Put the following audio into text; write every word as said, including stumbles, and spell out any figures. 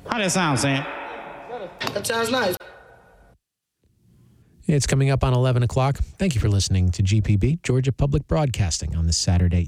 How that sound, Sam? That sounds nice. It's coming up on eleven o'clock. Thank you for listening to G P B, Georgia Public Broadcasting, on this Saturday